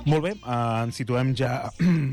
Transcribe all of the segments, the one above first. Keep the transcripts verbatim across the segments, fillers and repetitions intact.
Molt bé, uh, ens situem ja...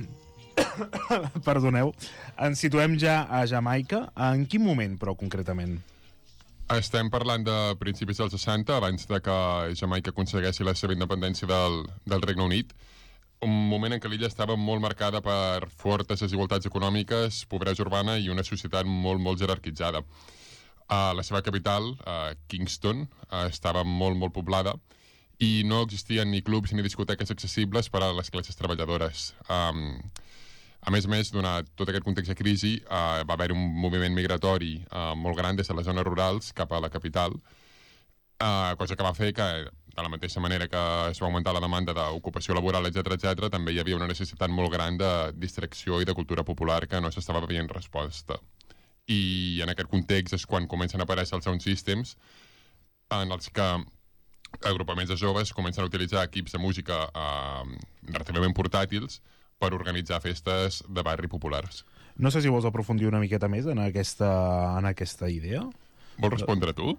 Perdoneu. Ens situem ja a Jamaica. En quin moment, però, concretament? Estem parlant de principis dels seixanta, abans de que Jamaica aconsegueixi la seva independència del, del Regne Unit. Un moment en què l'illa estava molt marcada per fortes desigualtats econòmiques, pobresa urbana i una societat molt, molt jerarquitzada. Uh, la seva capital, uh, Kingston, uh, estava molt, molt poblada i no existien ni clubs ni discoteques accessibles per a les classes treballadores. Um, a més a més, donat tot aquest context de crisi, uh, va haver un moviment migratori uh, molt gran des de les zones rurals cap a la capital, uh, cosa que va fer que, de la mateixa manera que es va augmentar la demanda d'ocupació laboral, etcètera, etcètera, també hi havia una necessitat molt gran de distracció i de cultura popular que no s'estava veient resposta. I en aquest context és quan comencen a aparèixer els sound systems, en els que agrupaments de joves comencen a utilitzar equips de música eh, relativament portàtils per organitzar festes de barri populars. No sé si vols aprofundir una miqueta més en aquesta, en aquesta idea. Vols respondre tu?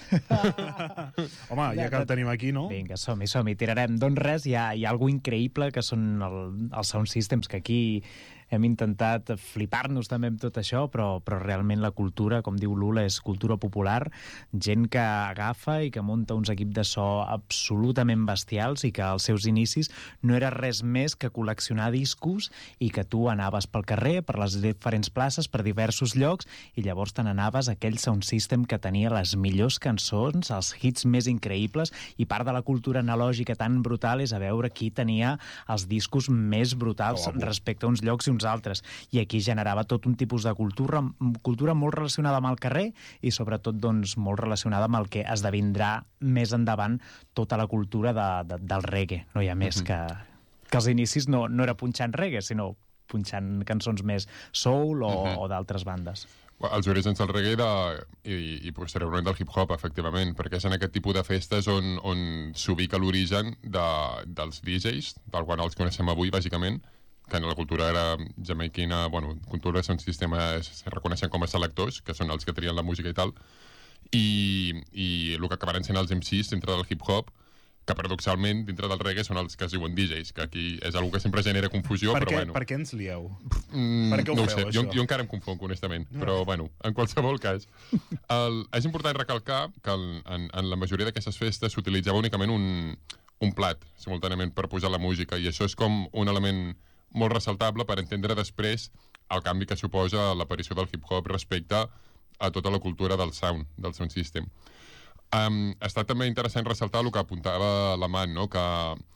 Home, ja que el tenim aquí, no? Vinga, som-hi, som-hi, tirarem. Doncs res, hi ha, hi ha alguna increïble que són el, els sound systems, que aquí hem intentat flipar-nos també amb tot això, però, però realment la cultura, com diu Lula, és cultura popular, gent que agafa i que munta uns equips de so absolutament bestials i que als seus inicis no era res més que col·leccionar discos i que tu anaves pel carrer, per les diferents places, per diversos llocs, i llavors te n'anaves a aquell sound system que tenia les millors cançons, els hits més increïbles, i part de la cultura analògica tan brutal és a veure qui tenia els discos més brutals oh, respecte a uns llocs i uns altres, i aquí generava tot un tipus de cultura, cultura molt relacionada amb el carrer i sobretot doncs, molt relacionada amb el que esdevindrà més endavant tota la cultura de, de, del reggae. No hi ha més mm-hmm. que, que als inicis no, no era punxant reggae, sinó punxant cançons més soul o, mm-hmm. o d'altres bandes. Els orígens del reggae de, i, i posteriorment del hip-hop, efectivament, perquè és en aquest tipus de festes on, on s'ubica l'origen de, dels D Js, del qual els coneixem avui, bàsicament, que en la cultura era jamaiquina, bueno, cultura són sistemes, es reconeixen com a selectors, que són els que trien la música i tal, i, i el que acabaran sent els M Cs dintre del hip-hop, que paradoxalment, dintre del reggae, són els que es diuen D Js, que aquí és una que sempre genera confusió, per però què, bueno... Per què ens lieu? Mm, per què ho no feu, ho sé, això? jo, jo encara em confonc, honestament, no. Però bueno, en qualsevol cas, el, és important recalcar que el, en, en la majoria d'aquestes festes s'utilitzava únicament un, un plat, simultàniament, per posar la música, i això és com un element molt ressaltable per entendre després el canvi que suposa l'aparició del hip-hop respecte a tota la cultura del sound, del sound system. Um, ha estat també interessant ressaltar el que apuntava l'Amant, no? Que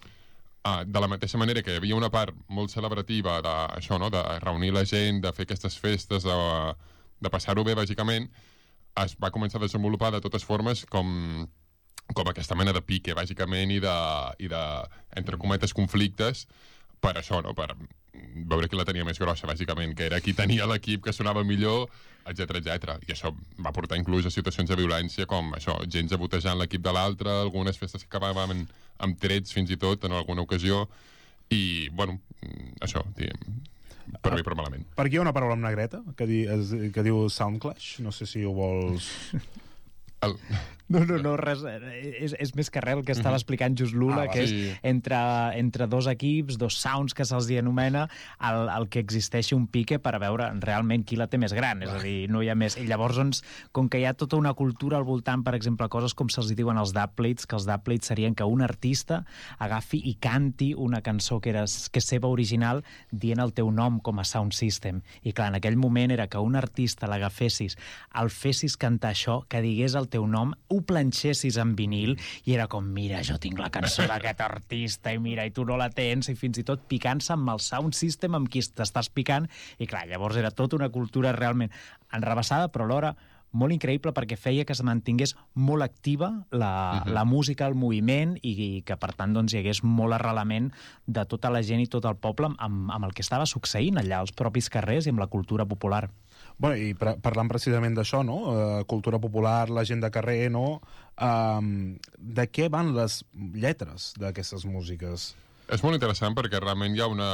uh, de la mateixa manera que hi havia una part molt celebrativa de, això, no? De reunir la gent, de fer aquestes festes, de, de passar-ho bé, bàsicament, es va començar a desenvolupar de totes formes com, com aquesta mena de pique, bàsicament, i de, i de entre cometes, conflictes, per això, no? Per veure qui la tenia més grossa, bàsicament, que era qui tenia l'equip que sonava millor, etcètera, etcètera. I això va portar inclús a situacions de violència com això, gent sabotejant l'equip de l'altre, algunes festes que acabaven amb trets fins i tot en alguna ocasió, i, bueno, això, diguem, per bé i per malament. Per aquí hi ha una paraula en negreta que, di, es, que diu Soundclash, no sé si ho vols... El... No, no, no, res, és, és més que res el que estava explicant just Lula, ah, que és sí. entre, entre dos equips, dos sounds que se'ls anomena, el, el que existeixi un pique per a veure realment qui la té més gran, és a dir, no hi ha més. I llavors, doncs, com que hi ha tota una cultura al voltant, per exemple, coses com se'ls diuen els dubplates, que els dubplates serien que un artista agafi i canti una cançó que, era, que és seva original dient el teu nom com a sound system. I clar, en aquell moment era que un artista l'agafessis, el fessis cantar això, que digués el teu nom, ho planxessis en vinil i era com, mira, jo tinc la cançó d'aquest artista i mira, i tu no la tens, i fins i tot picant-se amb el sound system amb qui t'estàs picant, i clar, llavors era tota una cultura realment enrabassada, però alhora molt increïble perquè feia que es mantingués molt activa la, uh-huh. la música, el moviment, i, i que per tant doncs, hi hagués molt arrelament de tota la gent i tot el poble amb, amb el que estava succeint allà als propis carrers i amb la cultura popular. Bueno, i pre parlant precisament d'això, no? Uh, cultura popular, la gent de carrer, no? Um, de què van les lletres d'aquestes músiques? És molt interessant perquè realment hi ha una...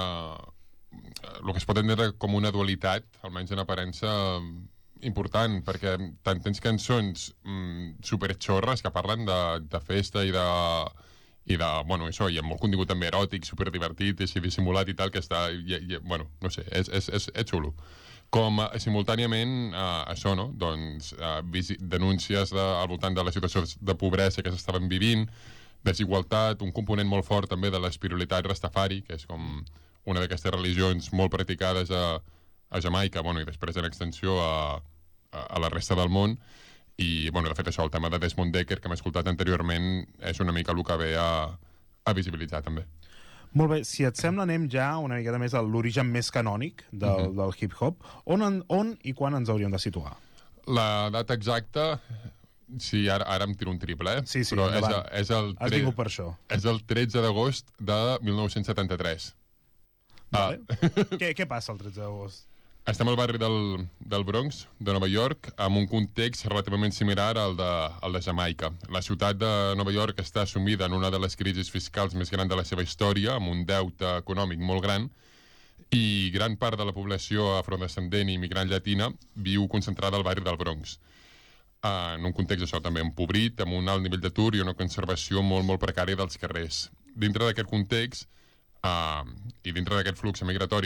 el que es pot entendre com una dualitat, almenys en aparença, important, perquè tant tens cançons mm, superxorres que parlen de, de festa i de, i de, bueno, això, hi ha molt contingut també eròtic, superdivertit, així dissimulat i tal, que està, i, i, bueno, no sé, és, és, és, és xulo. Com uh, simultàniament, uh, això, no?, doncs, uh, denúncies de, al voltant de les situacions de pobresa que s'estaven vivint, desigualtat, un component molt fort també de l'espiritualitat rastafari, que és com una d'aquestes religions molt practicades a, a Jamaica, bueno, i després en extensió a, a, a la resta del món. I, bueno, de fet, això, el tema de Desmond Dekker, que hem escoltat anteriorment, és una mica el que ve a, a visibilitzar, també. Molt bé, si et sembla, anem ja una miqueta més a l'origen més canònic del, uh-huh. del hip-hop. On, on i quan ens hauríem de situar? La data exacta, sí, ara, ara em tiro un triple, eh? Sí, sí, però endavant. és, és el Has vingut per això. És el tretze d'agost de mil nou-cents setanta-tres. Vale. Ah. què, què passa el tretze d'agost? Estem al barri del, del Bronx, de Nova York, amb un context relativament similar al de, al de Jamaica. La ciutat de Nova York està sumida en una de les crisis fiscals més grans de la seva història, amb un deute econòmic molt gran, i gran part de la població afrodescendent i immigrant llatina viu concentrada al barri del Bronx. Uh, en un context això també empobrit, amb un alt nivell d'atur i una conservació molt, molt precària dels carrers. Dintre d'aquest context, uh, i dintre d'aquest flux migratori